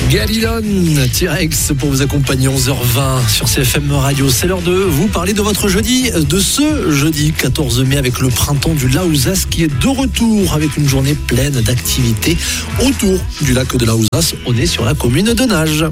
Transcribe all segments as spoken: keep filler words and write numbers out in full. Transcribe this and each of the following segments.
Galilon, T-Rex pour vous accompagner onze heures vingt sur C F M Radio. C'est l'heure de vous parler de votre jeudi, de ce jeudi quatorze mai avec le printemps du Laouzas qui est de retour avec une journée pleine d'activités autour du lac de Laouzas. On est sur la commune de Nages.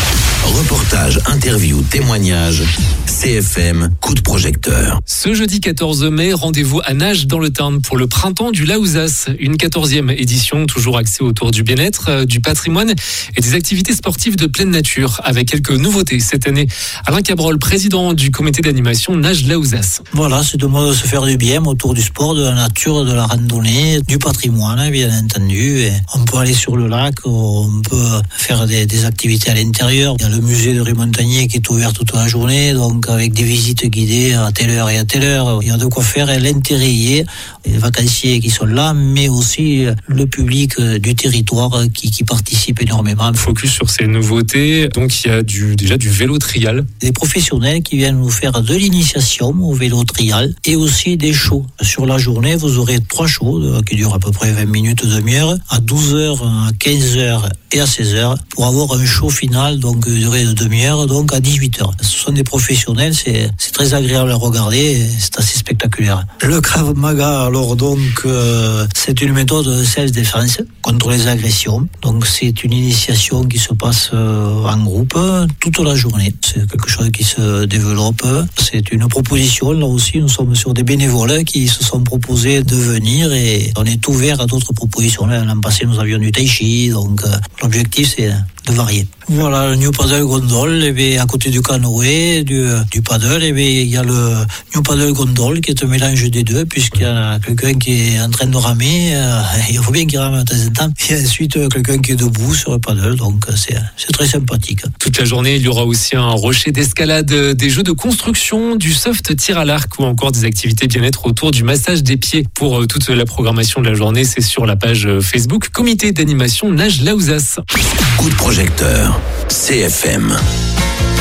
Reportage, interview, témoignage, C F M, coup de projecteur. Ce jeudi quatorze mai, rendez-vous à Nages dans le Tarn pour le printemps du Laouzas. Une quatorzième édition, toujours axée autour du bien-être, du patrimoine et des activités sportives de pleine nature, avec quelques nouveautés cette année. Alain Cabrol, président du comité d'animation Nages Laouzas. Voilà, c'est de moi de se faire du bien autour du sport, de la nature, de la randonnée, du patrimoine, bien entendu. Et on peut aller sur le lac, on peut faire des, des activités à l'intérieur. Il y a le musée de Ré-Montagnier qui est ouvert toute la journée, donc avec des visites guidées à telle heure et à telle heure. Il y a de quoi faire et l'intérêt y est. Les vacanciers qui sont là, mais aussi le public du territoire qui, qui participe énormément. Focus sur ces nouveautés, donc il y a du, déjà du vélo trial. Des professionnels qui viennent nous faire de l'initiation au vélo trial et aussi des shows. Sur la journée, vous aurez trois shows qui durent à peu près vingt minutes, demi-heure, à douze heures, à quinze heures et à seize heures pour avoir un show final, donc durée de demi-heure, donc à dix-huit heures. Ce sont des professionnels, c'est, c'est très agréable à regarder, c'est assez spectaculaire. Le Krav Maga, alors donc, euh, c'est une méthode de self-défense contre les agressions. Donc c'est une initiation qui se passe euh, en groupe toute la journée. C'est quelque chose qui se développe. C'est une proposition, là aussi, nous sommes sur des bénévoles qui se sont proposés de venir et on est ouvert à d'autres propositions. L'an passé, nous avions du tai chi, donc euh, l'objectif, c'est de varier. Voilà, le New Paddle Gondole, et bien, à côté du canoë, du, du paddle, et bien, il y a le New Paddle Gondole qui est un mélange des deux, puisqu'il y a quelqu'un qui est en train de ramer, euh, il faut bien qu'il rame de temps en temps, et ensuite quelqu'un qui est debout sur le paddle, donc c'est, c'est très sympathique. Toute la journée, il y aura aussi un rocher d'escalade, des jeux de construction, du soft tir à l'arc ou encore des activités bien-être autour du massage des pieds. Pour toute la programmation de la journée, c'est sur la page Facebook Comité d'animation Nages Laouzas. Coup de projecteur, C F M.